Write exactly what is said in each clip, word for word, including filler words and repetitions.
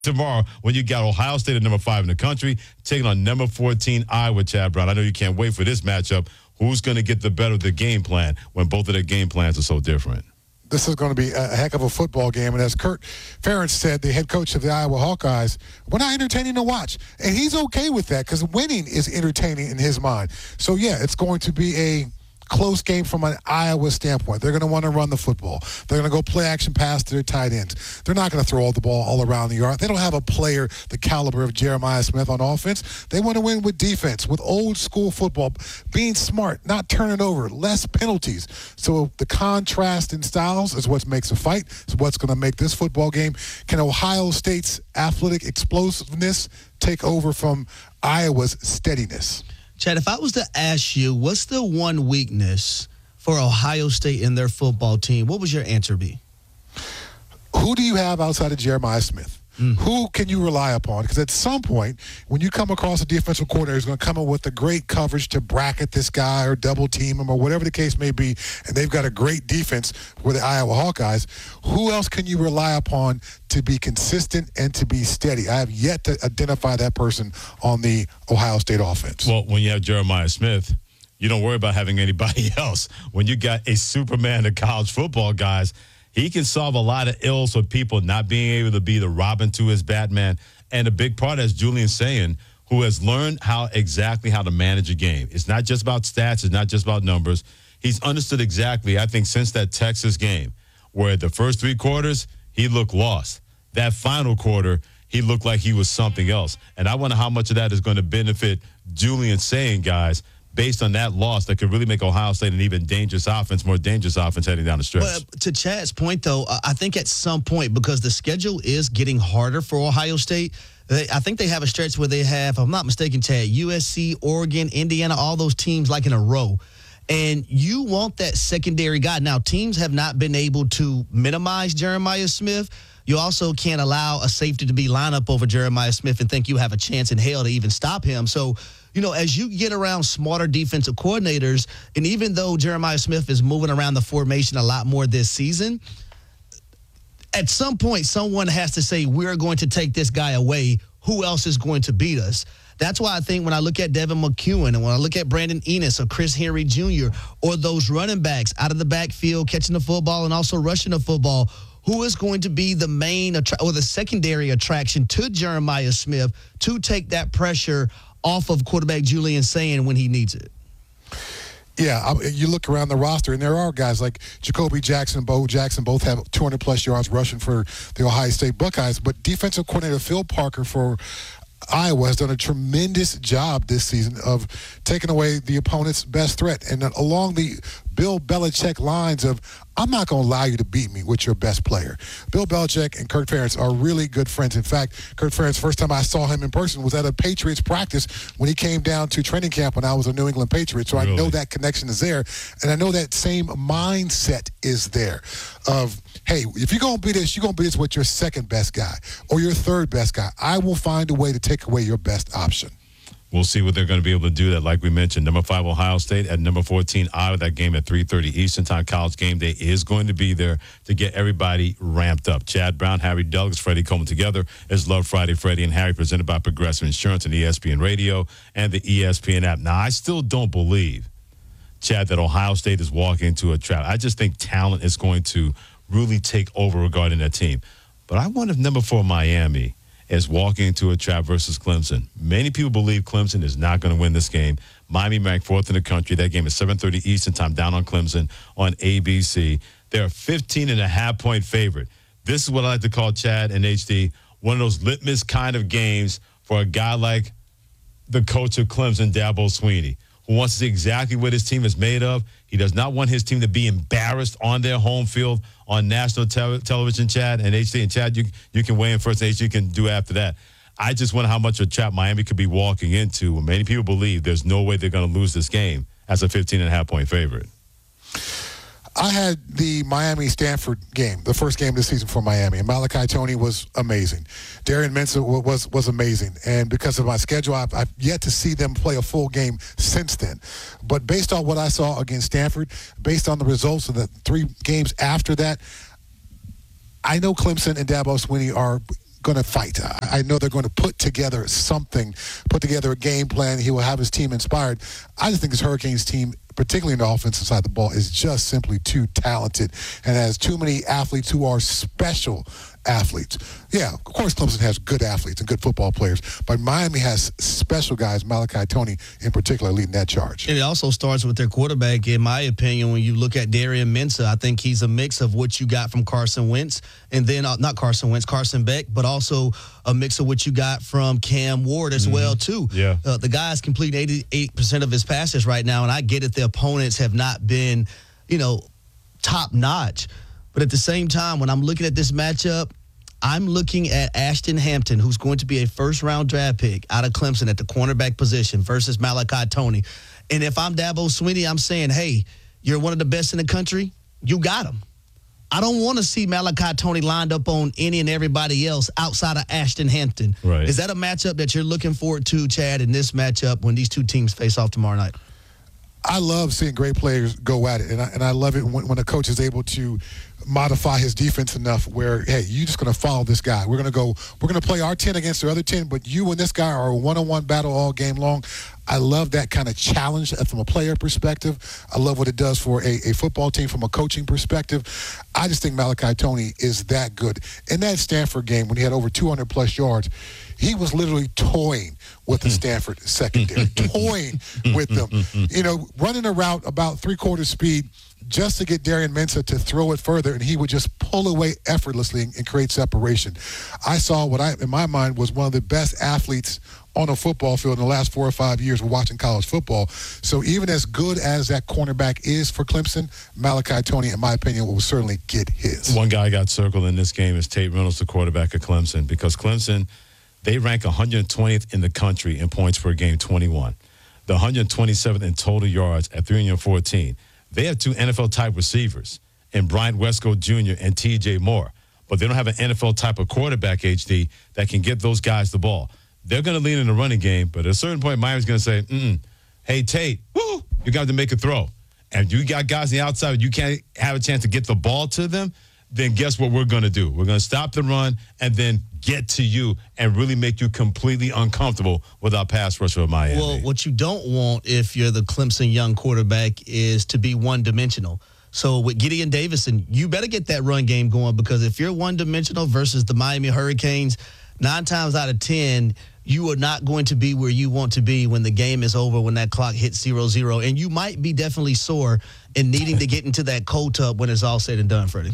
tomorrow when you got Ohio State at number five in the country taking on number fourteen Iowa. Chad Brown, I know you can't wait for this matchup. Who's going to get the better of the game plan when both of their game plans are so different? This is going to be a heck of a football game. And as Kirk Ferentz said, the head coach of the Iowa Hawkeyes, we're not entertaining to watch. And he's okay with that because winning is entertaining in his mind. So, yeah, it's going to be a close game from an Iowa standpoint. They're going to want to run the football. They're going to go play action pass to their tight ends. They're not going to throw all the ball all around the yard. They don't have a player the caliber of Jeremiah Smith on offense. They want to win with defense, with old school football, being smart, not turning over, less penalties. So the contrast in styles is what makes a fight. It's what's going to make this football game. Can Ohio State's athletic explosiveness take over from Iowa's steadiness? Chad, if I was to ask you, what's the one weakness for Ohio State in their football team, what would your answer be? Who do you have outside of Jeremiah Smith? Mm. Who can you rely upon? Because at some point, when you come across a defensive coordinator who's going to come up with the great coverage to bracket this guy or double team him or whatever the case may be, and they've got a great defense for the Iowa Hawkeyes, who else can you rely upon to be consistent and to be steady? I have yet to identify that person on the Ohio State offense. Well, when you have Jeremiah Smith, you don't worry about having anybody else. When you got a Superman of college football, guys, he can solve a lot of ills for people not being able to be the Robin to his Batman. And a big part, as Julian's saying, who has learned how exactly how to manage a game. It's not just about stats. It's not just about numbers. He's understood exactly, I think, since that Texas game, where the first three quarters, he looked lost. That final quarter, he looked like he was something else. And I wonder how much of that is going to benefit Julian saying, guys, based on that loss that could really make Ohio State an even dangerous offense, more dangerous offense heading down the stretch. Well, to Chad's point, though, I think at some point, because the schedule is getting harder for Ohio State, they, I think they have a stretch where they have, if I'm not mistaken, Chad, U S C, Oregon, Indiana, all those teams like in a row. And you want that secondary guy. Now, teams have not been able to minimize Jeremiah Smith. You also can't allow a safety to be lined up over Jeremiah Smith and think you have a chance in hell to even stop him. So, you know, as you get around smarter defensive coordinators, and even though Jeremiah Smith is moving around the formation a lot more this season, at some point someone has to say, we're going to take this guy away. Who else is going to beat us? That's why I think when I look at Devin McEwen and when I look at Brandon Enos or Chris Henry Junior or those running backs out of the backfield catching the football and also rushing the football, who is going to be the main attra- or the secondary attraction to Jeremiah Smith to take that pressure off of quarterback Julian Sayin when he needs it? Yeah, you look around the roster, and there are guys like Jacoby Jackson, Bo Jackson, both have two hundred plus yards rushing for the Ohio State Buckeyes. But defensive coordinator Phil Parker for Iowa has done a tremendous job this season of taking away the opponent's best threat. And along the Bill Belichick lines of, I'm not going to allow you to beat me with your best player. Bill Belichick and Kirk Ferentz are really good friends. In fact, Kirk Ferentz, first time I saw him in person was at a Patriots practice when he came down to training camp when I was a New England Patriot. So really? I know that connection is there. And I know that same mindset is there of, hey, if you're going to be this, you're going to be this with your second best guy or your third best guy. I will find a way to take away your best option. We'll see what they're going to be able to do. That, like we mentioned, number five Ohio State at number fourteen out of that game at three thirty Eastern Time. College Game Day is going to be there to get everybody ramped up. Chad Brown, Harry Douglas, Freddie Coleman together is Love Friday. Freddie and Harry presented by Progressive Insurance and E S P N Radio and the E S P N app. Now, I still don't believe, Chad, that Ohio State is walking into a trap. I just think talent is going to really take over regarding that team. But I wonder if number four Miami is walking into a trap versus Clemson. Many people believe Clemson is not going to win this game. Miami ranked fourth in the country. That game is seven thirty Eastern Time down on Clemson on A B C. They're a fifteen and a half point favorite. This is what I like to call, Chad and H D, one of those litmus kind of games for a guy like the coach of Clemson, Dabo Swinney, who wants to see exactly what his team is made of. He does not want his team to be embarrassed on their home field on national te- television, Chad, and H D. And, Chad, you, you can weigh in first, and H D can do after that. I just wonder how much of a trap Miami could be walking into. Many people believe there's no way they're going to lose this game as a fifteen and a half point favorite. I had the Miami-Stanford game, the first game of the season for Miami, and Malachi Toney was amazing. Darian Mensah was was amazing, and because of my schedule, I've, I've yet to see them play a full game since then. But based on what I saw against Stanford, based on the results of the three games after that, I know Clemson and Dabo Swinney are going to fight. I, I know they're going to put together something, put together a game plan. He will have his team inspired. I just think this Hurricanes team, particularly in the offensive side of the ball, is just simply too talented and has too many athletes who are special athletes. Yeah, of course Clemson has good athletes and good football players, but Miami has special guys, Malachi Tony in particular, leading that charge. And it also starts with their quarterback, in my opinion. When you look at Darian Mensah, I think he's a mix of what you got from Carson Wentz, and then, uh, not Carson Wentz, Carson Beck, but also a mix of what you got from Cam Ward as mm-hmm. well, too. Yeah. Uh, the guy's completing eighty-eight percent of his passes right now, and I get it, the opponents have not been, you know, top-notch. But at the same time, when I'm looking at this matchup, I'm looking at Ashton Hampton, who's going to be a first-round draft pick out of Clemson at the cornerback position versus Malachi Tony. And if I'm Dabo Swinney, I'm saying, hey, you're one of the best in the country. You got him. I don't want to see Malachi Tony lined up on any and everybody else outside of Ashton Hampton. Right. Is that a matchup that you're looking forward to, Chad, in this matchup when these two teams face off tomorrow night? I love seeing great players go at it, and I, and I love it when, when a coach is able to modify his defense enough where, hey, you're just going to follow this guy. We're going to go, we're going to play our ten against the other ten, but you and this guy are a one-on-one battle all game long. I love that kind of challenge from a player perspective. I love what it does for a, a football team from a coaching perspective. I just think Malachi Tony is that good. In that Stanford game, when he had over two hundred plus yards, he was literally toying with the Stanford secondary, toying with them. You know, running a route about three-quarter speed just to get Darian Mensah to throw it further, and he would just pull away effortlessly and, and create separation. I saw what I, in my mind, was one of the best athletes on a football field in the last four or five years of watching college football. So even as good as that cornerback is for Clemson, Malachi Tony, in my opinion, will certainly get his. One guy got circled in this game is Tate Reynolds, the quarterback of Clemson, because Clemson, they rank one hundred twentieth in the country in points per game, twenty-one. The one hundred twenty-seventh in total yards at three hundred fourteen. They have two N F L-type receivers in Bryant Westco Junior and T J Moore, but they don't have an N F L-type of quarterback, H D, that can get those guys the ball. They're going to lean in the running game, but at a certain point, Miami's going to say, mm-mm, hey, Tate, woo, you got to make a throw. And you got guys on the outside, you can't have a chance to get the ball to them, then guess what we're going to do? We're going to stop the run and then get to you and really make you completely uncomfortable with our pass rush of Miami. Well, what you don't want if you're the Clemson young quarterback is to be one-dimensional. So with Gideon Davison, you better get that run game going, because if you're one-dimensional versus the Miami Hurricanes, nine times out of ten, you are not going to be where you want to be when the game is over, when that clock hits zero zero. And you might be definitely sore and needing to get into that cold tub when it's all said and done, Freddie.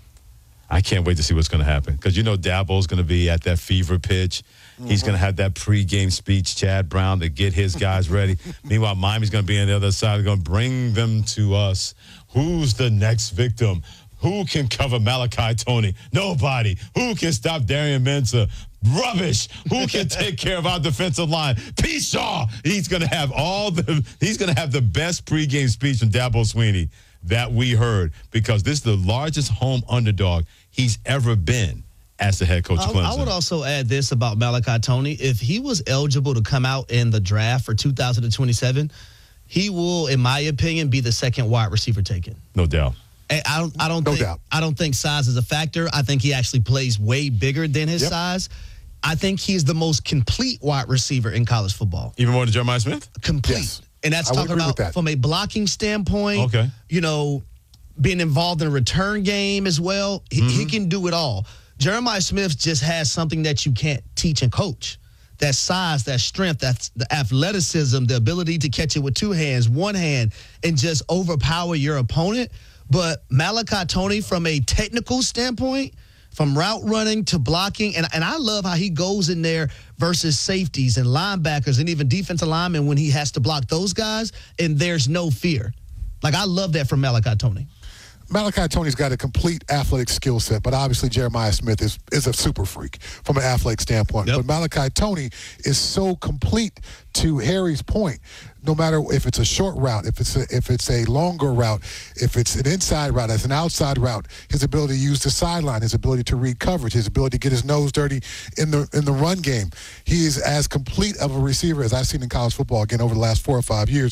I can't wait to see what's going to happen, because you know Dabo's going to be at that fever pitch. Mm-hmm. He's going to have that pregame speech, Chad Brown, to get his guys ready. Meanwhile, Miami's going to be on the other side. They're going to bring them to us. Who's the next victim? Who can cover Malachi Tony? Nobody. Who can stop Darian Mensah? Rubbish. Who can take care of our defensive line? Pshaw. He's going to have all the. He's going to have the best pregame speech from Dabo Swinney that we heard, because this is the largest home underdog he's ever been as the head coach of Clemson. I, I would also add this about Malachi Tony. If he was eligible to come out in the draft for two thousand twenty-seven, he will, in my opinion, be the second wide receiver taken. No doubt. I don't. I don't no think. Doubt. I don't think size is a factor. I think he actually plays way bigger than his yep. size. I think he's the most complete wide receiver in college football. Even more than Jeremiah Smith? Complete. Yes. And that's I talking about that. from a blocking standpoint. Okay. You know, being involved in a return game as well. He, mm-hmm. he can do it all. Jeremiah Smith just has something that you can't teach and coach. That size, that strength, that's the athleticism, the ability to catch it with two hands, one hand, and just overpower your opponent. But Malachi Tony, from a technical standpoint, from route running to blocking, and, and I love how he goes in there versus safeties and linebackers and even defensive linemen when he has to block those guys, and there's no fear. Like, I love that from Malachi Tony. Malachi Tony's got a complete athletic skill set, but obviously Jeremiah Smith is, is a super freak from an athletic standpoint. Yep. But Malachi Tony is so complete, to Harry's point. No matter if it's a short route, if it's a, if it's a longer route, if it's an inside route, as an outside route, his ability to use the sideline, his ability to read coverage, his ability to get his nose dirty in the in the run game. He is as complete of a receiver as I've seen in college football, again, over the last four or five years.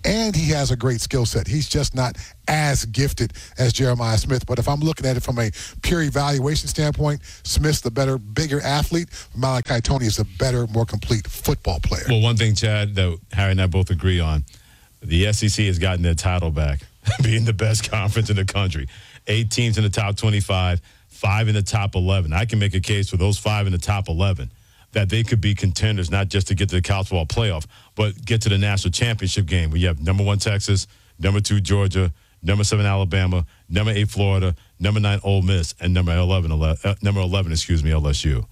and he has a great skill set. He's just not as gifted as Jeremiah Smith. But if I'm looking at it from a pure evaluation standpoint, Smith's the better, bigger athlete. Malachi Tony is the better, more complete football player. Well, one thing, Chad, that Harry and I both agree on, the S E C has gotten their title back, being the best conference in the country. Eight teams in the top twenty-five, five in the top eleven. I can make a case for those five in the top eleven that they could be contenders, not just to get to the college football playoff, but get to the national championship game where you have number one Texas, number two Georgia, number seven Alabama, number eight Florida, number nine Ole Miss, and number eleven, uh, number eleven, excuse me, L S U.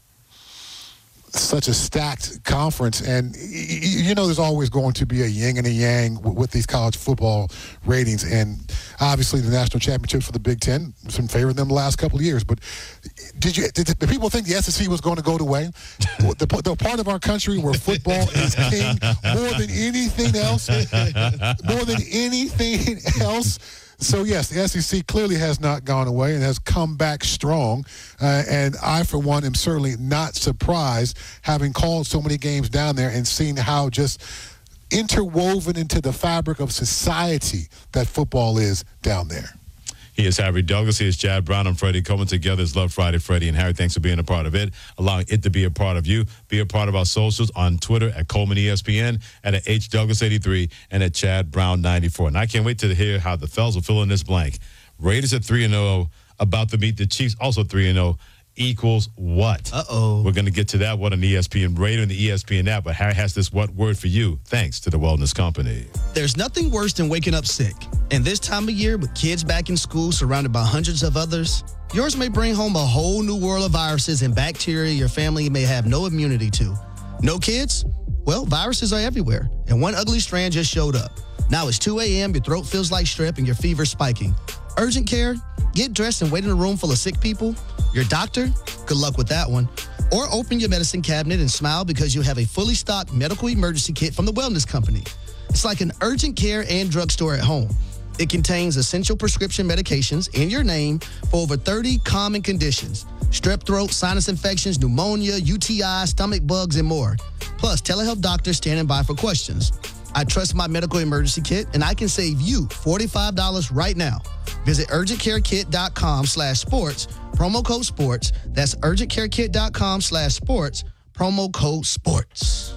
Such a stacked conference, and you know there's always going to be a yin and a yang with these college football ratings, and obviously the national championships for the Big Ten has been favoring them the last couple of years. But did you did, did people think the S E C was going to go away? the, the part of our country where football is king more than anything else, more than anything else. So, yes, the S E C clearly has not gone away and has come back strong. Uh, and I, for one, am certainly not surprised, having called so many games down there and seen how just interwoven into the fabric of society that football is down there. He is Harry Douglas. He is Chad Brown. I'm Freddie Coleman. Together is Love Friday, Freddie. And Harry, thanks for being a part of it, allowing it to be a part of you. Be a part of our socials on Twitter at Coleman E S P N and at H Douglas eighty-three and at Chad Brown ninety-four. And I can't wait to hear how the fellas will fill in this blank. Raiders at three and oh, about to meet the Chiefs, also three and oh. Equals what? Uh-oh. We're going to get to that one on E S P N Radio and the E S P N app, but Harry has this what word for you, thanks to the Wellness Company. There's nothing worse than waking up sick. And this time of year, with kids back in school surrounded by hundreds of others, yours may bring home a whole new world of viruses and bacteria your family may have no immunity to. No kids? Well, viruses are everywhere, and one ugly strand just showed up. Now it's two a.m., your throat feels like strep, and your fever's spiking. Urgent care? Get dressed and wait in a room full of sick people? Your doctor? Good luck with that one. Or open your medicine cabinet and smile because you have a fully stocked medical emergency kit from the Wellness Company. It's like an urgent care and drugstore at home. It contains essential prescription medications in your name for over thirty common conditions: strep throat, sinus infections, pneumonia, U T I, stomach bugs, and more. Plus, telehealth doctors standing by for questions. I trust my medical emergency kit, and I can save you forty-five dollars right now. Visit urgentcarekit.com slash sports, promo code sports. That's urgentcarekit.com slash sports, promo code sports.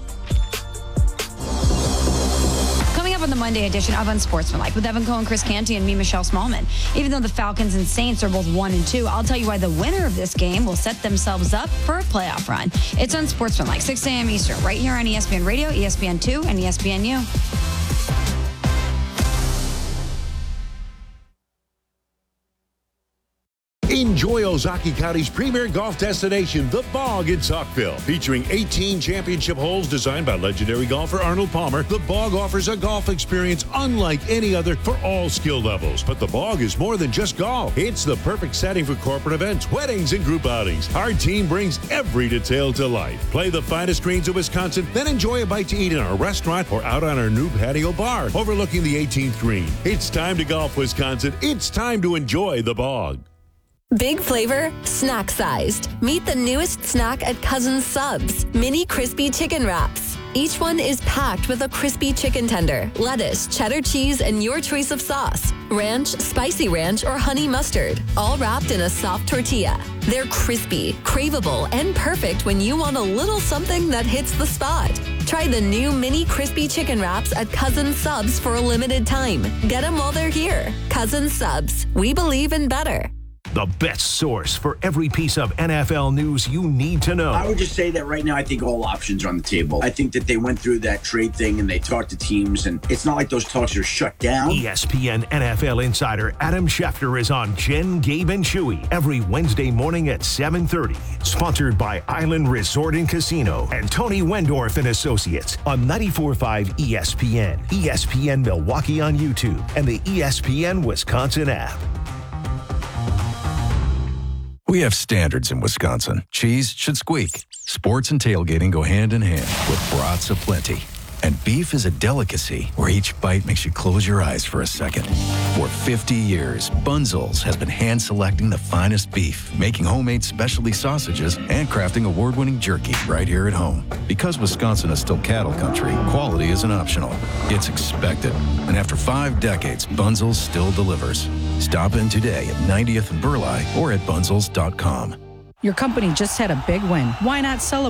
Coming up on the Monday edition of Unsportsmanlike with Evan Cohen, Chris Canty, and me, Michelle Smallman. Even though the Falcons and Saints are both one and two, I'll tell you why the winner of this game will set themselves up for a playoff run. It's Unsportsmanlike, six a.m. Eastern, right here on E S P N Radio, E S P N two, and E S P N U. Enjoy Ozaukee County's premier golf destination, The Bog in Saukville. Featuring eighteen championship holes designed by legendary golfer Arnold Palmer, The Bog offers a golf experience unlike any other for all skill levels. But The Bog is more than just golf. It's the perfect setting for corporate events, weddings, and group outings. Our team brings every detail to life. Play the finest greens of Wisconsin, then enjoy a bite to eat in our restaurant or out on our new patio bar overlooking the eighteenth green. It's time to golf, Wisconsin. It's time to enjoy The Bog. Big flavor, snack sized. Meet the newest snack at Cousins Subs, mini crispy chicken wraps. Each one is packed with a crispy chicken tender, lettuce, cheddar cheese, and your choice of sauce. Ranch, spicy ranch, or honey mustard, all wrapped in a soft tortilla. They're crispy, craveable, and perfect when you want a little something that hits the spot. Try the new mini crispy chicken wraps at Cousins Subs for a limited time. Get them while they're here. Cousins Subs. We believe in better. The best source for every piece of N F L news you need to know. I would just say that right now I think all options are on the table. I think that they went through that trade thing and they talked to teams, and it's not like those talks are shut down. E S P N N F L insider Adam Schefter is on Jen, Gabe, and Chewy every Wednesday morning at seven thirty. Sponsored by Island Resort and Casino and Tony Wendorf and Associates on ninety-four point five E S P N, E S P N Milwaukee on YouTube, and the E S P N Wisconsin app. We have standards in Wisconsin. Cheese should squeak. Sports and tailgating go hand in hand with brats aplenty. And beef is a delicacy where each bite makes you close your eyes for a second. For fifty years, Bunzel's has been hand-selecting the finest beef, making homemade specialty sausages, and crafting award-winning jerky right here at home. Because Wisconsin is still cattle country, quality isn't optional. It's expected. And after five decades, Bunzel's still delivers. Stop in today at ninetieth and Burleigh or at bunzels dot com. Your company just had a big win. Why not celebrate?